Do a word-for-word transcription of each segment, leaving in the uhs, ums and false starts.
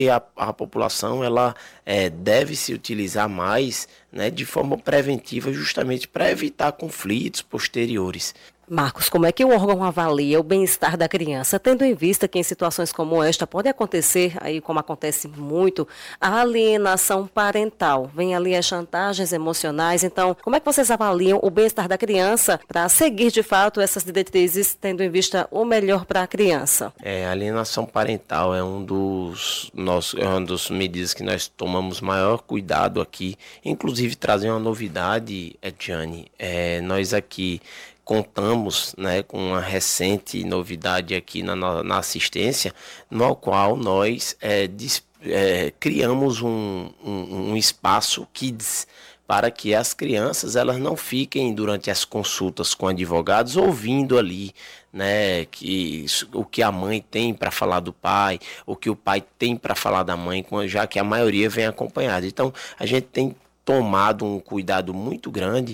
E a, a população ela é, deve se utilizar mais, né, de forma preventiva, justamente para evitar conflitos posteriores. Marcos, como é que o órgão avalia o bem-estar da criança, tendo em vista que em situações como esta pode acontecer, aí como acontece muito, a alienação parental, vem ali as chantagens emocionais. Então, como é que vocês avaliam o bem-estar da criança para seguir de fato essas diretrizes, tendo em vista o melhor para a criança? É, a alienação parental é um dos nossos, é uma das medidas que nós tomamos maior cuidado aqui, inclusive trazer uma novidade, Ediane, é, nós aqui contamos, né, com uma recente novidade aqui na, na assistência, no qual nós é, dis, é, criamos um, um, um espaço Kids para que as crianças elas não fiquem durante as consultas com advogados ouvindo ali, né, que, o que a mãe tem para falar do pai, o que o pai tem para falar da mãe, já que a maioria vem acompanhada. Então, a gente tem tomado um cuidado muito grande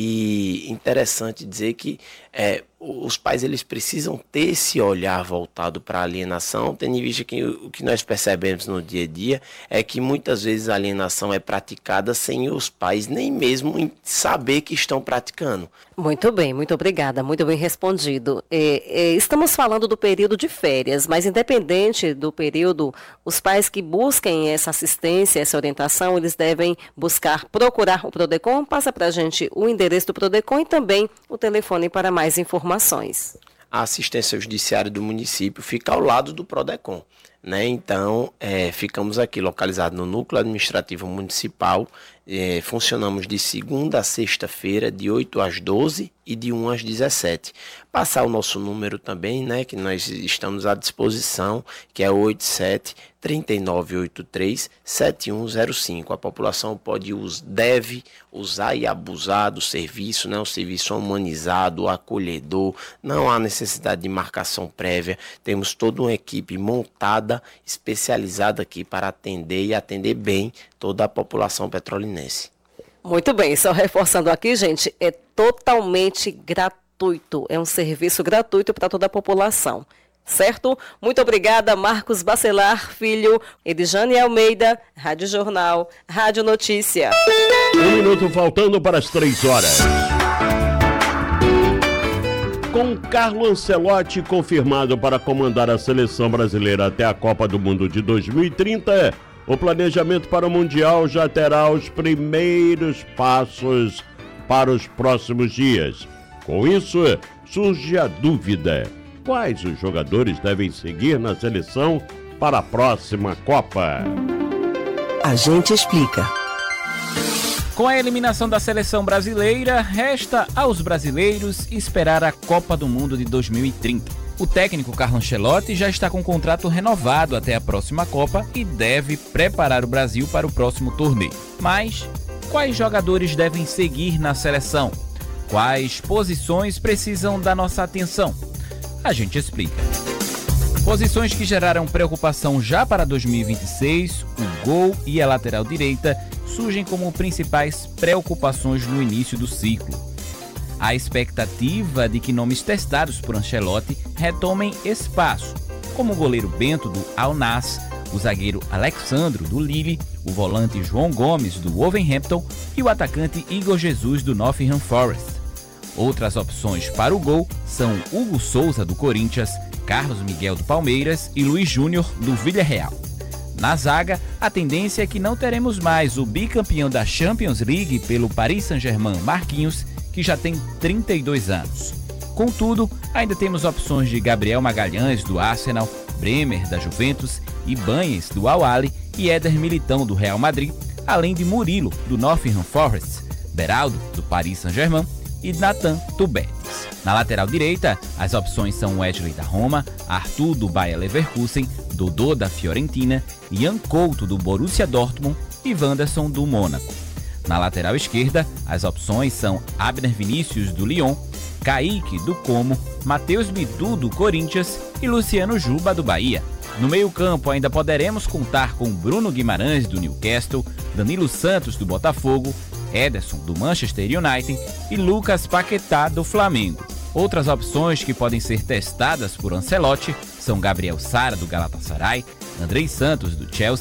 e interessante dizer que é, os pais eles precisam ter esse olhar voltado para a alienação, tendo em vista que o que nós percebemos no dia a dia é que muitas vezes a alienação é praticada sem os pais nem mesmo saber que estão praticando. Muito bem, muito obrigada, muito bem respondido. É, é, estamos falando do período de férias, mas independente do período, os pais que busquem essa assistência, essa orientação, eles devem buscar, procurar o Prodecon. Passa para a gente o endereço do Prodecon e também o telefone para mais informações. A assistência judiciária do município fica ao lado do Prodecon, né? Então, é, ficamos aqui localizados no Núcleo Administrativo Municipal. É, funcionamos de segunda a sexta-feira, de oito às doze e de uma às dezessete. Passar o nosso número também, né, que nós estamos à disposição, que é oito sete, três nove oito três, sete um zero cinco. A população pode, deve usar e abusar do serviço, né, um serviço humanizado, acolhedor, não há necessidade de marcação prévia. Temos toda uma equipe montada, especializada aqui para atender e atender bem toda a população petrolinense. Muito bem, só reforçando aqui, gente, é totalmente gratuito, é um serviço gratuito para toda a população, certo? Muito obrigada, Marcos Bacelar Filho, Edjane Almeida, Rádio Jornal, Rádio Notícia. Um minuto faltando para as três horas. Com Carlo Ancelotti confirmado para comandar a seleção brasileira até a Copa do Mundo de dois mil e trinta, o planejamento para o Mundial já terá os primeiros passos para os próximos dias. Com isso, surge a dúvida: quais os jogadores devem seguir na seleção para a próxima Copa? A gente explica. Com a eliminação da seleção brasileira, resta aos brasileiros esperar a Copa do Mundo de dois mil e trinta. O técnico Carlo Ancelotti já está com o contrato renovado até a próxima Copa e deve preparar o Brasil para o próximo torneio. Mas quais jogadores devem seguir na seleção? Quais posições precisam da nossa atenção? A gente explica. Posições que geraram preocupação já para dois mil e vinte e seis, o gol e a lateral direita surgem como principais preocupações no início do ciclo. A expectativa de que nomes testados por Ancelotti retomem espaço, como o goleiro Bento do Al Nassr, o zagueiro Alexandro do Lille, o volante João Gomes do Wolverhampton e o atacante Igor Jesus do Nottingham Forest. Outras opções para o gol são Hugo Souza do Corinthians, Carlos Miguel do Palmeiras e Luiz Júnior do Villarreal. Na zaga, a tendência é que não teremos mais o bicampeão da Champions League pelo Paris Saint-Germain, Marquinhos, que já tem trinta e dois anos. Contudo, ainda temos opções de Gabriel Magalhães, do Arsenal, Bremer, da Juventus, Ibáñez, do Al-Ahly e Éder Militão, do Real Madrid, além de Murilo, do Nottingham Forest, Beraldo, do Paris Saint-Germain e Nathan, do Betis. Na lateral direita, as opções são Wesley da Roma, Arthur, do Bayer Leverkusen, Dodô, da Fiorentina, Ian Couto, do Borussia Dortmund e Wanderson, do Mônaco. Na lateral esquerda, as opções são Abner Vinícius, do Lyon, Kaique, do Como, Matheus Bidu, do Corinthians e Luciano Juba, do Bahia. No meio-campo ainda poderemos contar com Bruno Guimarães, do Newcastle, Danilo Santos, do Botafogo, Ederson, do Manchester United e Lucas Paquetá, do Flamengo. Outras opções que podem ser testadas por Ancelotti são Gabriel Sara, do Galatasaray, Andrei Santos, do Chelsea,